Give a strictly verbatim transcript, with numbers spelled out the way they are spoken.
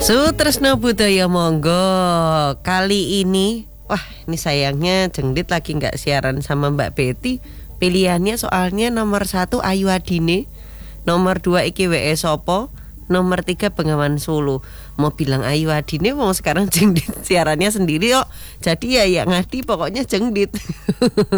Sutresna budaya monggo. Kali ini, wah ini sayangnya Jengdit lagi nggak siaran sama Mbak Betty. Pilihannya soalnya nomor satu Ayu Adine, nomor dua Iki W E Sopo, nomor tiga Bengawan Solo. Mau bilang Ayu Adine, mau sekarang Jengdit siarannya sendiri kok. Jadi ya ya ngadi pokoknya Jengdit.